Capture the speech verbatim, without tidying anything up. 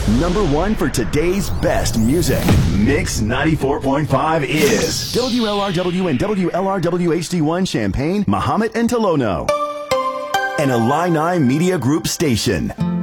Number one for today's best music. Mix ninety-four point five is W L R W and W L R W H D one Champaign, Mahomet and Tolono. An Illini Media Group station.